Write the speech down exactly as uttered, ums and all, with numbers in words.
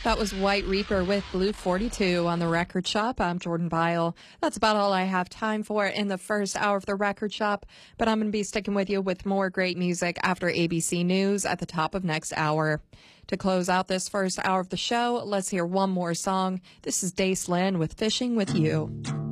That was White Reaper with Blue forty-two on the Record Shop. I'm Jordan Bile. That's about all I have time for in the first hour of the Record Shop, but I'm going to be sticking with you with more great music after A B C News at the top of next hour. To close out this first hour of the show, let's hear one more song. This is Dace Lynn with Fishing with You.